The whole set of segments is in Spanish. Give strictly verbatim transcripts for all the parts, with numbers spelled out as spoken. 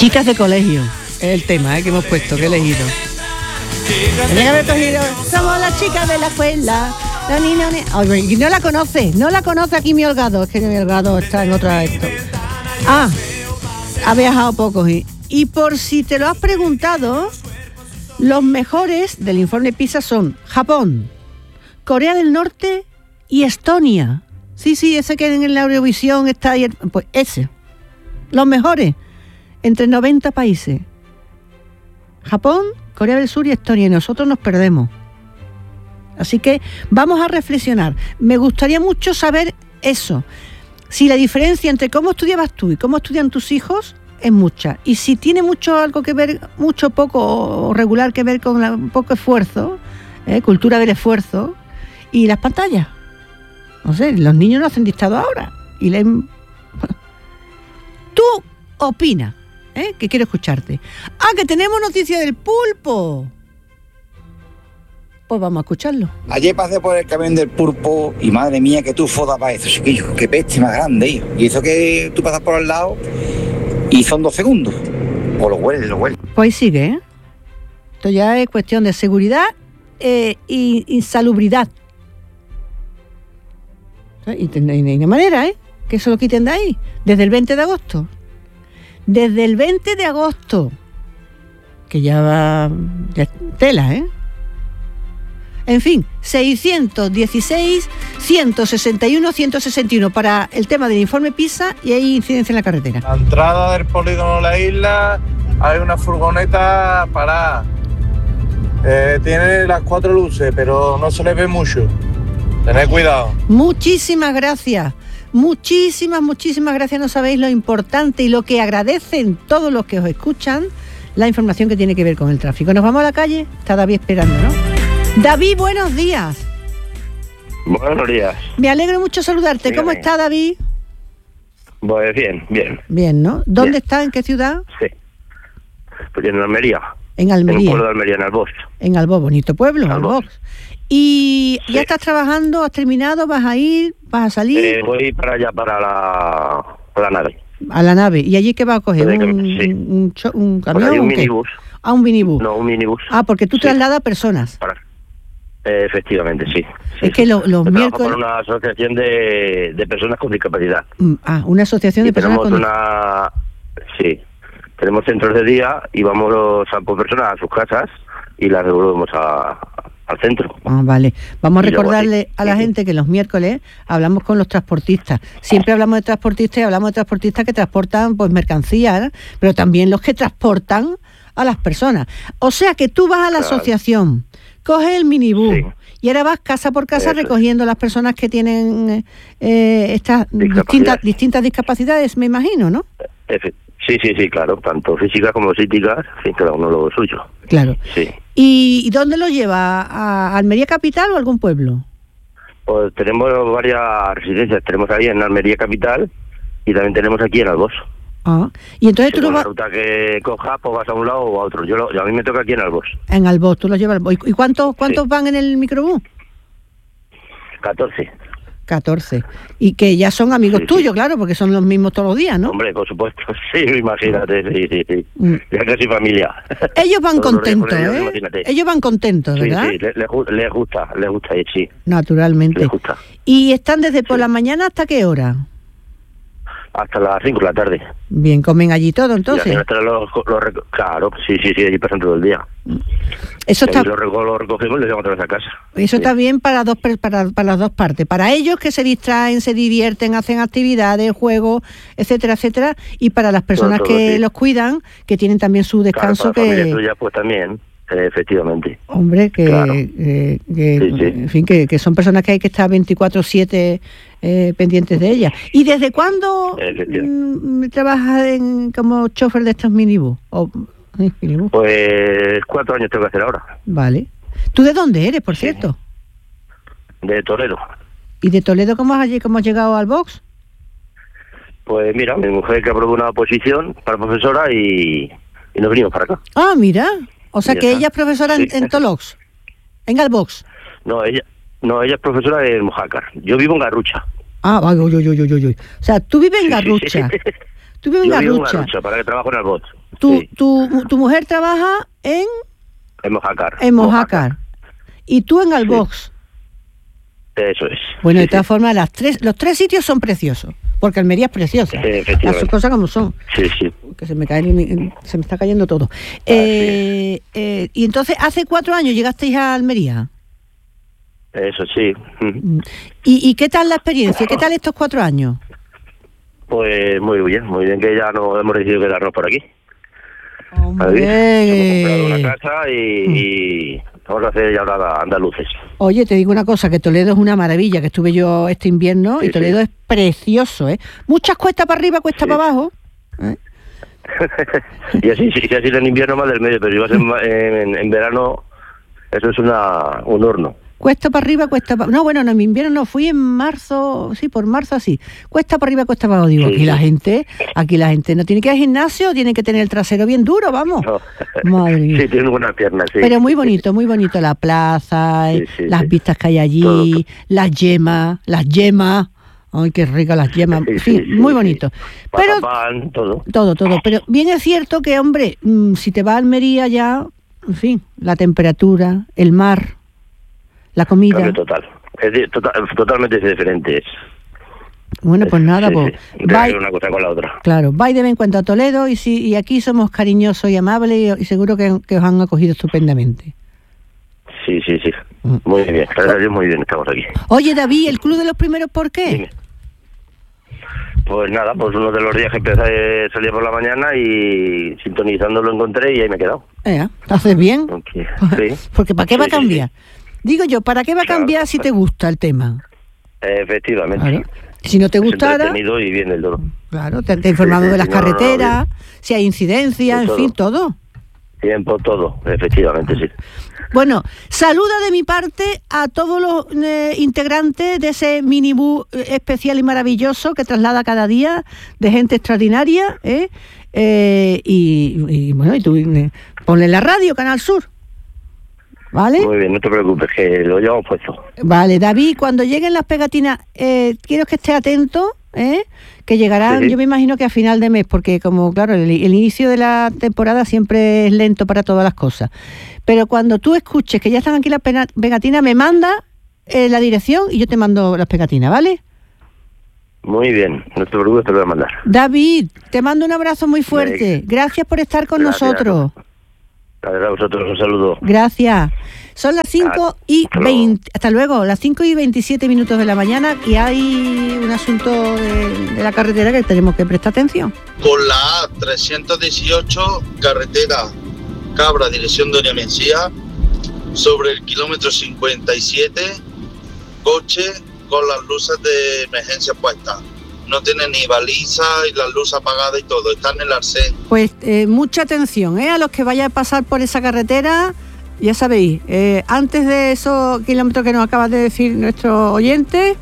Chicas de colegio, es el tema, ¿eh? Que hemos puesto, que he elegido. Tenía que haber cogido, somos las chicas de la escuela. No, ni, no, ni. Ay, no la conoce, no la conoce aquí mi Holgado, es que mi Holgado está en otra esto. Ah, ha viajado poco, ¿eh? Y por si te lo has preguntado, los mejores del informe PISA son Japón, Corea del Norte y Estonia. Sí, sí, ese que en la Eurovisión está ahí, pues ese. Los mejores, entre noventa países. Japón, Corea del Sur y Estonia, y nosotros nos perdemos. Así que vamos a reflexionar. Me gustaría mucho saber eso. Si la diferencia entre cómo estudiabas tú y cómo estudian tus hijos es mucha. Y si tiene mucho algo que ver, mucho, poco o regular que ver con la, un poco esfuerzo, ¿eh? Cultura del esfuerzo y las pantallas. No sé, los niños no hacen dictado ahora. Y leen... Tú opina, ¿eh? Que quiero escucharte. Ah, que tenemos noticia del pulpo. Pues vamos a escucharlo. Ayer pasé por el camión del pulpo y madre mía, que tú fodas para eso, chiquillo. Qué peste más grande, hijo. Y eso que tú pasas por al lado y son dos segundos. O lo hueles, lo hueles. Pues ahí sigue, ¿eh? Esto ya es cuestión de seguridad e insalubridad. Y no hay manera, ¿eh? Que eso lo quiten de ahí. Desde el veinte de agosto. Desde el veinte de agosto. Que ya va... Ya tela, ¿eh? En fin, seiscientos dieciséis, ciento sesenta y uno, ciento sesenta y uno para el tema del informe PISA y hay incidencia en la carretera. A la entrada del polígono de la isla hay una furgoneta parada. Eh, tiene las cuatro luces, pero no se le ve mucho. Tened cuidado. Muchísimas gracias. Muchísimas, muchísimas gracias. No sabéis lo importante y lo que agradecen todos los que os escuchan la información que tiene que ver con el tráfico. ¿Nos vamos a la calle? Está David esperando, ¿no? David, buenos días. Buenos días. Me alegro mucho saludarte. Dígame. ¿Cómo está David? Pues bien, bien. Bien, ¿no? ¿Dónde Bien. está? ¿En qué ciudad? Sí. Pues en Almería. En Almería. En un pueblo de Almería, en Albós. En Albós, bonito pueblo, Albós. Albós. ¿Y Sí. ya estás trabajando? ¿Has terminado? ¿Vas a ir? ¿Vas a salir? Eh, voy para allá, para la, para la nave. A la nave. ¿Y allí qué vas a coger? Puede que- ¿Un, sí. un, un cho- un Por camión? ahí un o qué? minibús. Ah, un minibús. No, un minibús. Ah, porque tú Sí. trasladas personas. Para- eh, efectivamente, sí. sí Es que sí. lo- los Yo trabajo miércoles... por una asociación de, de personas con discapacidad. Mm, Ah, una asociación Y de personas tenemos con... una... Sí. Tenemos centros de día y vamos a por personas a sus casas y las devolvemos a, al centro. Ah, vale. Vamos a Y luego recordarle así. a la Ujú. gente que los miércoles hablamos con los transportistas. Siempre hablamos de transportistas y hablamos de transportistas que transportan pues mercancías, pero también los que transportan a las personas. O sea que tú vas a la Claro. asociación, coges el minibús Sí. y ahora vas casa por casa Eso es. recogiendo a las personas que tienen eh, estas distintas, Discapacidades. distintas discapacidades, me imagino, ¿no? Efe- Sí, sí, sí, claro. Tanto físicas como psíquicas, en fin, cada uno lo suyo. Claro. Sí. ¿Y, y dónde lo lleva? ¿A Almería Capital o a algún pueblo? Pues tenemos varias residencias. Tenemos ahí en Almería Capital y también tenemos aquí en Albós. Ah. Y entonces tú lo Según la vas... ruta que cojas, pues vas a un lado o a otro. Yo lo- a mí me toca aquí en Albós. En Albós, tú los llevas al Albós. ¿Y cuántos, cuántos van en el microbús? catorce. catorce. Y que ya son amigos Sí, tuyos, sí. claro, porque son los mismos todos los días, ¿no? Hombre, por supuesto. Sí, imagínate. Sí, sí, sí. Mm. Ya casi familia. Ellos van Todos los días con contentos, ellos, ¿eh? imagínate. Ellos van contentos, Sí, ¿verdad? sí, les le, gu- les gusta, les gusta ir, sí. Naturalmente. Les gusta. ¿Y están desde por Sí. la mañana hasta qué hora? Hasta las cinco de la tarde. Bien, comen allí todo, Y entonces. al final te los, los reco- claro, sí, sí, sí, allí pasan todo el día. Eso Y está, ahí los, reco- los recogemos y los llevamos otra vez a casa. eso Sí. está bien para, dos, per- para, para las dos partes. Para ellos que se distraen, se divierten, hacen actividades, juegos, etcétera, etcétera. Y para las personas todo, que sí. los cuidan, que tienen también su descanso, Claro, para la que... familia tuya, pues también, eh, efectivamente. Hombre, que, Claro. eh, que, Sí, sí. en fin, que, que son personas que hay que estar veinticuatro siete eh, pendientes de ellas. ¿Y desde cuándo Efectivamente. mm, trabajas en, como chofer de estos minibús? O, eh, minibús? Pues cuatro años tengo que hacer ahora, Vale. ¿Tú de dónde eres, por Sí. cierto? de Toledo. ¿Y de Toledo cómo has, cómo has llegado al box? Pues mira, mi mujer que aprobó una oposición para profesora y, y nos vinimos para acá. Ah, mira. O sea Ya que está. ella es profesora en, Sí. en Tolox, en Albox. No, ella no ella es profesora en Mojácar. Yo vivo en Garrucha. Ah, uy, uy, uy, uy, uy, uy. O sea, tú vives en Sí, sí, Garrucha. sí. Tú vives en Yo vivo en Garrucha. Garrucha, para que trabajo en Albós. tu, Sí. tu, tu mujer trabaja en... En Mojácar. En Mojácar. Y tú en Albox. Sí. Eso es. Bueno, sí, de todas sí. formas, las tres, los tres sitios son preciosos. Porque Almería es preciosa. Sí, efectivamente. Las cosas como son. Sí, sí. Que se me cae, se me está cayendo todo. Eh, eh, y entonces, hace cuatro años llegasteis a Almería. Eso sí. Mm. ¿Y, y qué tal la experiencia? ¿Qué tal estos cuatro años? Pues muy bien, muy bien que ya nos hemos decidido quedarnos por aquí. Hombre. Hemos comprado una casa y, y vamos a hacer ya ahora andaluces. Oye, te digo una cosa, que Toledo es una maravilla, que estuve yo este invierno Sí, y Toledo sí. es precioso, ¿eh? Muchas cuestas para arriba, cuestas Sí. para abajo. ¿eh? Y así, sí, sí, así en invierno más del medio, pero si vas en, en, en verano, eso es una un horno. Cuesta para arriba, cuesta para... No, bueno, no, en invierno no, fui en marzo, sí, por marzo así. Cuesta para arriba, cuesta para abajo. Digo, Sí, aquí sí. la gente, aquí la gente no tiene que ir al gimnasio, tiene que tener el trasero bien duro, vamos. No. Madre mía. Sí, tiene buenas piernas, sí. Pero muy bonito, muy bonito la plaza, Sí, eh, sí, las sí. vistas que hay allí, Todo. las yemas, las yemas. Ay, qué ricas las yemas. Sí, En fin, sí, sí, muy sí. bonito. Pero Mazapán, todo. todo, todo. Pero bien es cierto que, hombre, mm, si te vas a Almería ya, en fin, la temperatura, el mar, la comida. Cambio total. Es de- total, totalmente diferente. Es, Bueno, pues nada, sí, pues sí. vai- De una cosa con la otra. claro, vais de vez en cuando a Toledo y si y aquí somos cariñosos y amables y, y seguro que, que os han acogido estupendamente. Sí, sí, sí. Mm. Muy bien. Gracias a Dios, muy bien, estamos aquí. Oye, David, ¿el Club de los Primeros por qué? Dime. Pues nada, pues uno de los días que empecé salía por la mañana y sintonizando lo encontré y ahí me he quedado. Eh, ¿haces bien? Porque, sí. Porque ¿para qué va a Sí, sí, cambiar? Digo yo, ¿para qué va a Claro. cambiar si te gusta el tema? Efectivamente. Claro. Si no te Es gustara, entretenido y bien del todo. claro, te, te he informado Sí, sí, de las sí, no, no, no, carreteras, si hay incidencias, De en todo. fin, todo. Tiempo, todo. Efectivamente, sí. Bueno, saluda de mi parte a todos los eh, integrantes de ese minibús eh, especial y maravilloso que traslada cada día de gente extraordinaria, ¿eh? Eh, y, y, bueno, y tú eh, ponle la radio, Canal Sur. ¿Vale? Muy bien, no te preocupes, que lo llevamos puesto. Vale, David, cuando lleguen las pegatinas, eh, quiero que estés atento, ¿eh? Que llegarán, Sí, sí. yo me imagino que a final de mes, porque como, claro, el, el inicio de la temporada siempre es lento para todas las cosas. Pero cuando tú escuches que ya están aquí las pena- pegatinas, me manda eh, la dirección y yo te mando las pegatinas, ¿vale? Muy bien, no te preocupes, te lo voy a mandar. David, te mando un abrazo muy fuerte. Gracias por estar con Gracias. nosotros. A vosotros un saludo. Gracias. Son las cinco y Hasta luego. veinte. Hasta luego, las cinco y veintisiete minutos de la mañana y hay un asunto de, de la carretera que tenemos que prestar atención. Por la A trescientos dieciocho, carretera Cabra, dirección Doña Mencía, sobre el kilómetro cincuenta y siete, coche con las luces de emergencia puestas. No tiene ni baliza y las luces apagadas y todo, está en el arcén. Pues eh, mucha atención, ¿eh? A los que vayan a pasar por esa carretera, ya sabéis, eh, antes de esos kilómetros que nos acaba de decir nuestro oyente,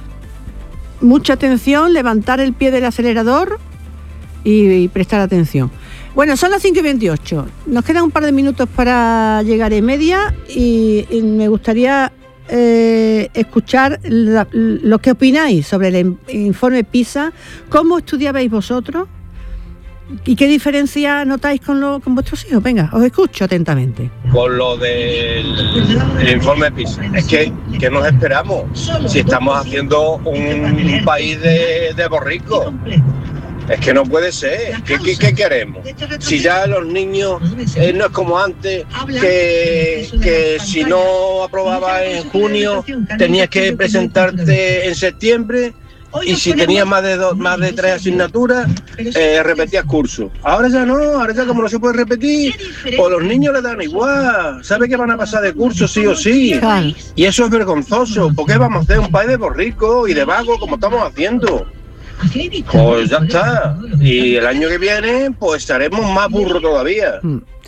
mucha atención, levantar el pie del acelerador y, y prestar atención. Bueno, son las cinco y veintiocho, nos quedan un par de minutos para llegar en media y, y me gustaría eh, escuchar la- lo que opináis sobre el in- informe PISA, cómo estudiabais vosotros y qué diferencia notáis con, lo, con vuestros hijos. Venga, os escucho atentamente. Con lo del el informe PISA. Es que, ¿qué nos esperamos? Si estamos haciendo un país de, de borricos. Es que no puede ser. ¿Qué, qué, qué queremos? Si ya los niños eh, no es como antes, que, que si no aprobabas en junio tenías que presentarte en septiembre. Y si tenías más de dos, más de tres asignaturas, eh, repetías curso. Ahora ya no, ahora ya como no se puede repetir, pues los niños les dan igual. ¿Sabe que van a pasar de curso sí o sí? Claro. Y eso es vergonzoso. ¿Por qué vamos a hacer un país de borricos y de vagos como estamos haciendo? Pues ya está. Y el año que viene, pues estaremos más burros todavía.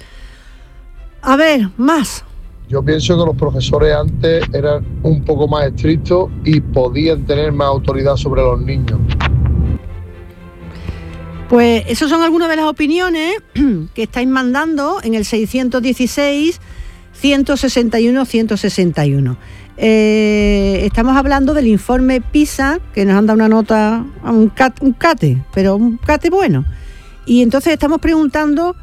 A ver, más. Yo pienso que los profesores antes eran un poco más estrictos y podían tener más autoridad sobre los niños. Pues esas son algunas de las opiniones que estáis mandando en el seiscientos dieciséis, ciento sesenta y uno, ciento sesenta y uno. Eh, estamos hablando del informe PISA, que nos han dado una nota, un cate, un cate, pero un cate bueno. Y entonces estamos preguntando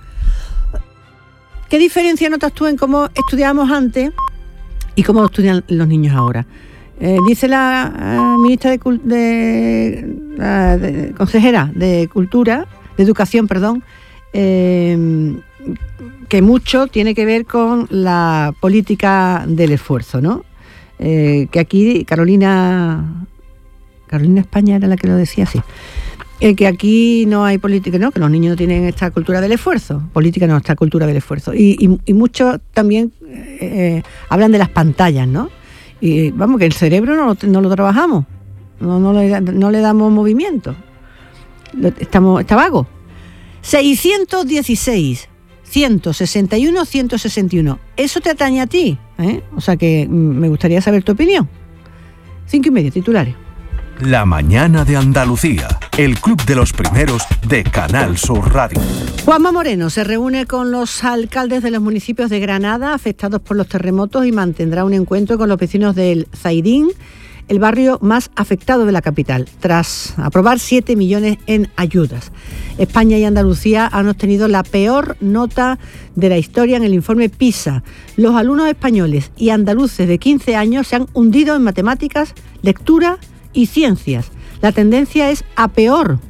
qué diferencia notas tú en cómo estudiábamos antes y cómo estudian los niños ahora. Eh, dice la eh, ministra de, de, de, de consejera de Cultura, de Educación, perdón, eh, que mucho tiene que ver con la política del esfuerzo, ¿no? Eh, que aquí Carolina Carolina España era la que lo decía así, eh, que aquí no hay política, ¿no? Que los niños no tienen esta cultura del esfuerzo, política no, esta cultura del esfuerzo, y, y, y muchos también eh, hablan de las pantallas, ¿no? Y vamos, que el cerebro no lo, no lo trabajamos, no, no, le, no le damos movimiento, estamos, está vago. seiscientos dieciséis, ciento sesenta y uno, ciento sesenta y uno. Eso te atañe a ti, ¿eh? O sea que me gustaría saber tu opinión. Cinco y medio, titulares. La mañana de Andalucía, el club de los primeros de Canal Sur Radio. Juanma Moreno se reúne con los alcaldes de los municipios de Granada afectados por los terremotos y mantendrá un encuentro con los vecinos del Zairín, el barrio más afectado de la capital, tras aprobar siete millones en ayudas. España y Andalucía han obtenido la peor nota de la historia en el informe PISA. Los alumnos españoles y andaluces de quince años se han hundido en matemáticas, lectura y ciencias. La tendencia es a peor,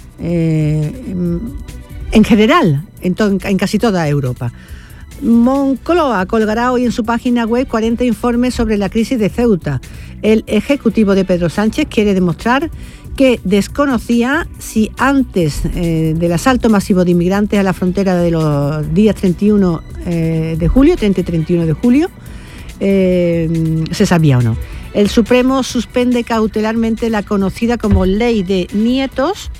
eh, en general, en, to- en casi toda Europa. Moncloa colgará hoy en su página web cuarenta informes sobre la crisis de Ceuta. El ejecutivo de Pedro Sánchez quiere demostrar que desconocía si antes eh, del asalto masivo de inmigrantes a la frontera de los días treinta y uno eh, de julio, treinta y treinta y uno de julio, eh, se sabía o no. El Supremo suspende cautelarmente la conocida como Ley de Nietos.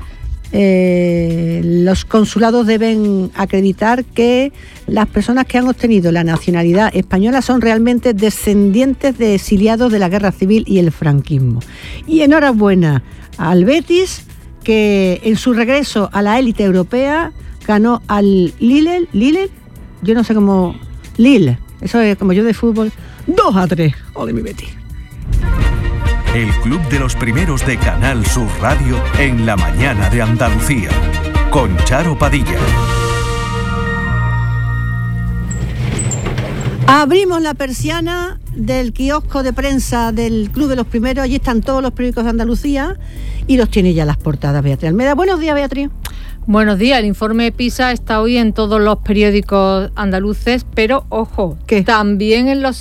Eh, los consulados deben acreditar que las personas que han obtenido la nacionalidad española son realmente descendientes de exiliados de la Guerra Civil y el franquismo. Y enhorabuena al Betis, que en su regreso a la élite europea ganó al Lille, Lille, yo no sé cómo, Lille, eso es como yo de fútbol, dos a tres, oh, de mi Betis. El club de los primeros de Canal Sur Radio en la mañana de Andalucía, con Charo Padilla. Abrimos la persiana del kiosco de prensa del Club de los Primeros. Allí están todos los periódicos de Andalucía y los tiene ya las portadas Beatriz Almeda. Buenos días, Beatriz. Buenos días. El informe PISA está hoy en todos los periódicos andaluces, pero ojo, ¿qué? También en los